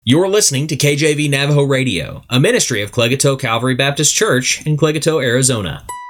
You're listening to KJV Navajo Radio, a ministry of Clegato Calvary Baptist Church in Clegato, Arizona.